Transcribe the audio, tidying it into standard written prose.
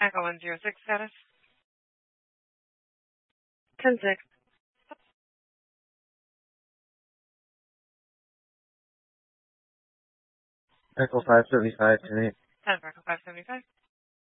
Echo 106 status. 10-6. Echo 575, 10-8. 10 for Echo 575.